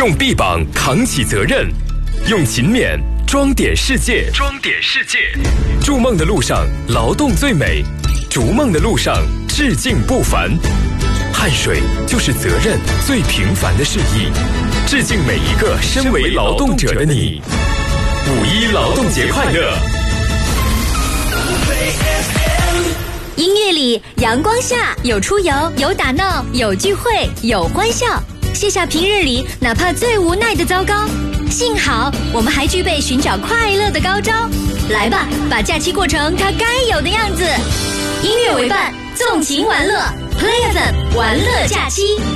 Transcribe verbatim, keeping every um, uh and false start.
用臂膀扛起责任，用勤勉装点世界。装点世界，筑梦的路上劳动最美，逐梦的路上致敬不凡。汗水就是责任最平凡的示意，致敬每一个身为劳动者的你。五一劳动节快乐！ 音乐里，阳光下有出游，有打闹，有聚会，有欢笑。卸下平日里哪怕最无奈的糟糕，幸好我们还具备寻找快乐的高招。来吧，把假期过成它该有的样子。音乐为伴，纵情玩乐 ，Play F M 玩乐假期。